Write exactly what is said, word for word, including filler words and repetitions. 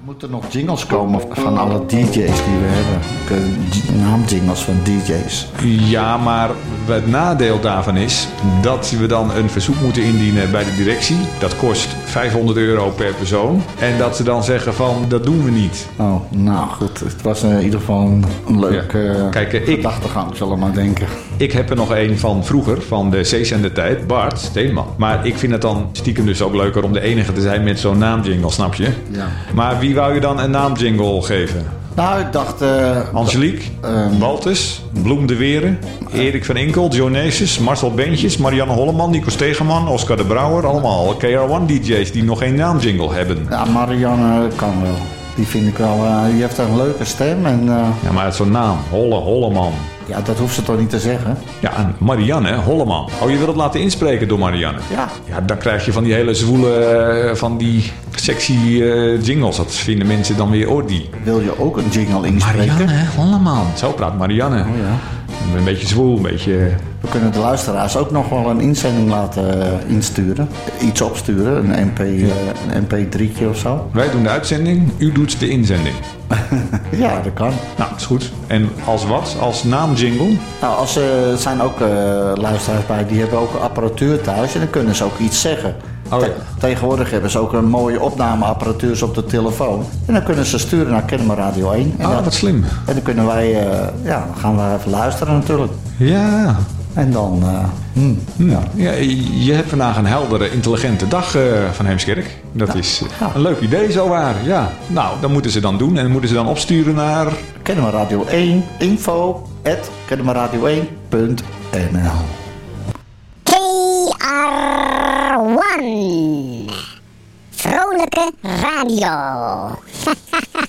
Moeten er nog jingles komen van alle D J's die we hebben? Naamjingles van D J's. Ja, maar het nadeel daarvan is dat we dan een verzoek moeten indienen bij de directie. Dat kost vijfhonderd euro per persoon. En dat ze dan zeggen van, dat doen we niet. Oh, nou goed. Het was in ieder geval een, een leuke ja. Kijk, ik, gedachtegang, zullen we maar denken. Ik heb er nog een van vroeger, van de C-zender-tijd, Bart Steenman. Maar ik vind het dan stiekem dus ook leuker om de enige te zijn met zo'n naamjingle, snap je? Ja. Maar wie wou je dan een naamjingle geven? Nou, ik dacht... Uh, Angelique, um, Baltus, Bloem de Weren, uh, Erik van Inkel, Jonesis, Marcel Bentjes, Marianne Holleman, Nico Stegeman, Oscar de Brouwer. Allemaal K R one D J's die nog geen naamjingle hebben. Ja, Marianne kan wel. Die vind ik wel... Uh, die heeft een leuke stem en... Uh, ja, maar het is zo'n naam. Holle, Holleman. Ja, dat hoeft ze toch niet te zeggen? Ja, Marianne Holleman. Oh, je wil het laten inspreken door Marianne? Ja. Ja, dan krijg je van die hele zwoele, van die sexy uh, jingles. Dat vinden mensen dan weer oordie. Wil je ook een jingle inspreken? Marianne Holleman. Zo praat Marianne. Oh ja. Een beetje zwoel, een beetje... We kunnen de luisteraars ook nog wel een inzending laten insturen. Iets opsturen, een, M P, uh, een M P drietje of zo. Wij doen de uitzending, u doet de inzending. Ja, dat kan. Nou, dat is goed. En als wat? Als naamjingle? Nou, als er zijn ook uh, luisteraars bij, die hebben ook apparatuur thuis en dan kunnen ze ook iets zeggen. Oh, ja. Te- tegenwoordig hebben ze ook een mooie opnameapparatuur op de telefoon. En dan kunnen ze sturen naar Kennemer Radio één. En Oh, dan, wat slim. En dan kunnen wij, uh, ja, dan gaan we even luisteren natuurlijk. Ja. En dan, uh, hmm, Hmm. ja. Ja, je hebt vandaag een heldere, intelligente dag uh, van Heemskerk. Dat Ja. is uh, Ja. een leuk idee, zowaar. Ja. Nou, dat moeten ze dan doen. En moeten ze dan opsturen naar... Kennemer Radio één, info at kennemer radio één punt n l. K R one. Vrolijke radio.